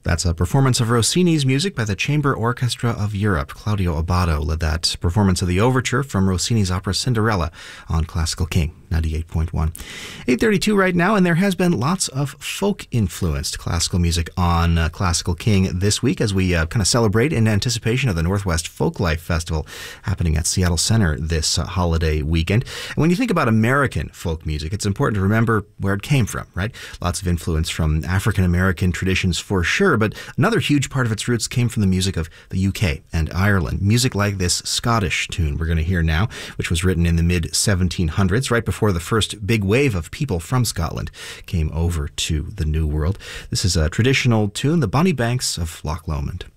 That's a performance of Rossini's music by the Chamber Orchestra of Europe. Claudio Abbado led that performance of the overture from Rossini's opera Cinderella on Classical King 98.1. 8:32 right now, and there has been lots of folk-influenced classical music on Classical King this week as we kind of celebrate in anticipation of the Northwest Folklife Festival happening at Seattle Center this holiday weekend. And when you think about American folk music, it's important to remember where it came from, right? Lots of influence from African-American traditions for sure, but another huge part of its roots came from the music of the UK and Ireland. Music like this Scottish tune we're going to hear now, which was written in the mid-1700s, right before the first big wave of people from Scotland came over to the New World. This is a traditional tune, the Bonnie Banks of Loch Lomond.